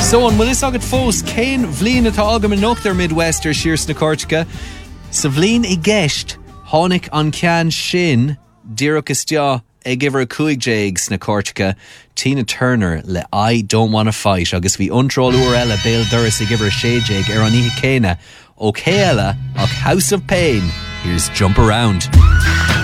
So an is agad fós céin bhliain atá agam an Nocht ar Midwester sirs na Cortica. Sa bhliain I gceist tháinig an ceann sin díreach isteo ag iver cuaig na Cortica Tina Turner le I Don't Wanna Fight agus bhí untrol uair eile béal doras ag iver séideag ar an ihe céine ó céile ach House of Pain. Here's Jump Around.